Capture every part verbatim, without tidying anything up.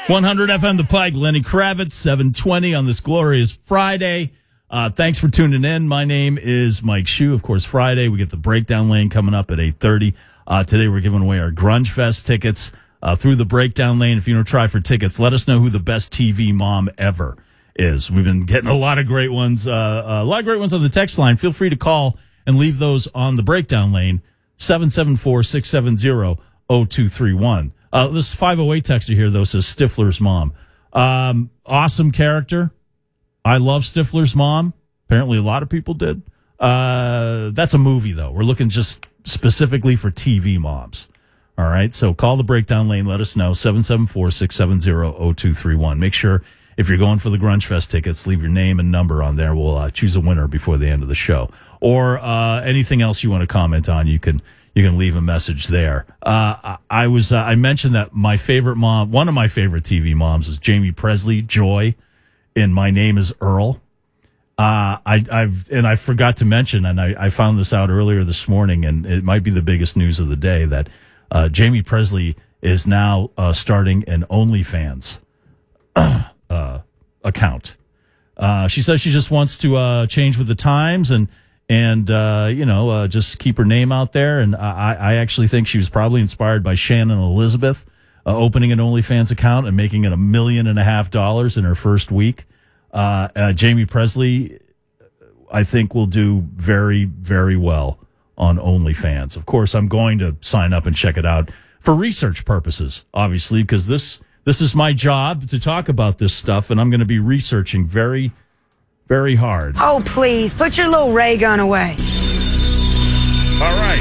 one hundred F M The Pike, Lenny Kravitz, seven twenty on this glorious Friday. Uh, thanks for tuning in. My name is Mike Shue. Of course, Friday, we get the Breakdown Lane coming up at eight thirty. Uh, today, we're giving away our Grunge Fest tickets uh, through the Breakdown Lane. If you want to try for tickets, let us know who the best T V mom ever is. We've been getting a lot of great ones, uh, a lot of great ones on the text line. Feel free to call and leave those on the Breakdown Lane, seven seven four, six seven zero, zero two three one. Uh, this five oh eight texter here, though, says Stifler's mom. Um, awesome character. I love Stifler's mom. Apparently a lot of people did. Uh, that's a movie, though. We're looking just specifically for T V moms. All right, so call the Breakdown Lane. Let us know, seven seven four, six seven zero, zero two three one. Make sure, if you're going for the Grunge Fest tickets, leave your name and number on there. We'll uh, choose a winner before the end of the show. Or uh, anything else you want to comment on, you can you can leave a message there. Uh, I was uh, I mentioned that my favorite mom, one of my favorite T V moms, is Jamie Presley, Joy, in My Name Is Earl. Uh, I, I've and I forgot to mention, and I, I found this out earlier this morning, and it might be the biggest news of the day, that uh, Jamie Presley is now uh, starting an OnlyFans uh, account. Uh, she says she just wants to uh, change with the times and and uh, you know uh, just keep her name out there. And I, I actually think she was probably inspired by Shannon Elizabeth uh, opening an OnlyFans account and making it a million and a half dollars in her first week. Uh, uh, Jamie Presley, I think, will do very, very well on OnlyFans. Of course, I'm going to sign up and check it out for research purposes, obviously, because this this is my job to talk about this stuff, and I'm going to be researching very, very hard. Oh, please, put your little ray gun away. All right.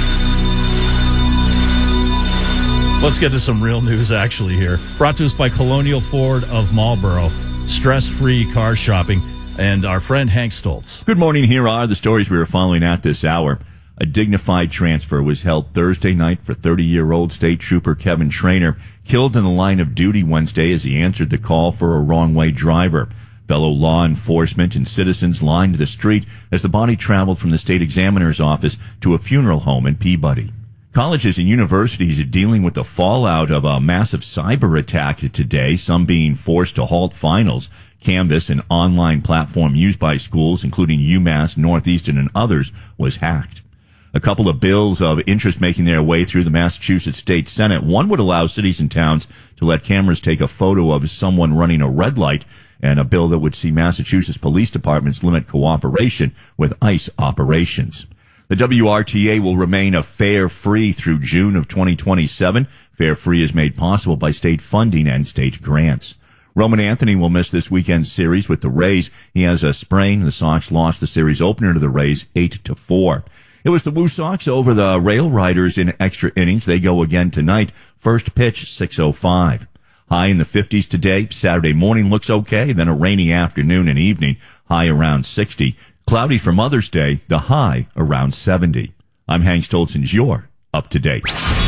Let's get to some real news, actually, here. Brought to us by Colonial Ford of Marlboro. Stress-free car shopping, and our friend Hank Stoltz. Good morning. Here are the stories we are following at this hour. A dignified transfer was held Thursday night for thirty-year-old State Trooper Kevin Trainer, killed in the line of duty Wednesday as he answered the call for a wrong-way driver. Fellow law enforcement and citizens lined the street as the body traveled from the state examiner's office to a funeral home in Peabody. Colleges and universities are dealing with the fallout of a massive cyber attack today, some being forced to halt finals. Canvas, an online platform used by schools, including UMass, Northeastern, and others, was hacked. A couple of bills of interest making their way through the Massachusetts State Senate. One would allow cities and towns to let cameras take a photo of someone running a red light, and a bill that would see Massachusetts police departments limit cooperation with ICE operations. The W R T A will remain a fare-free through June of twenty twenty-seven. Fare-free is made possible by state funding and state grants. Roman Anthony will miss this weekend's series with the Rays. He has a sprain. The Sox lost the series opener to the Rays eight to four. It was the Woo Sox over the Rail Riders in extra innings. They go again tonight. First pitch, six oh five. High in the fifties today. Saturday morning looks okay. Then a rainy afternoon and evening. High around sixty. Cloudy for Mother's Day, the high around seventy. I'm Hank Stoltz, and you're up to date.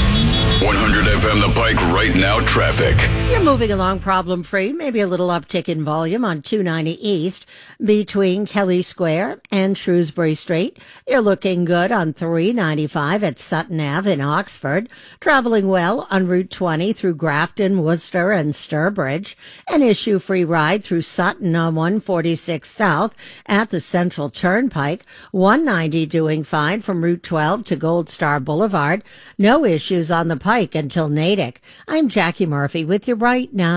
one hundred F M The Pike right now traffic. You're moving along problem-free, maybe a little uptick in volume on two ninety East between Kelly Square and Shrewsbury Street. You're looking good on three ninety-five at Sutton Avenue in Oxford. Traveling well on Route twenty through Grafton, Worcester, and Sturbridge. An issue-free ride through Sutton on one forty-six South at the Central Turnpike. one ninety doing fine from Route twelve to Gold Star Boulevard. No issues on the Pike until Natick. I'm Jackie Murphy with you right now.